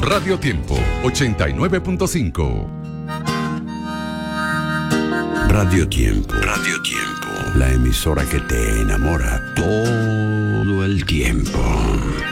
Radio Tiempo 89.5. Radio Tiempo. Radio Tiempo. La emisora que te enamora todo el tiempo.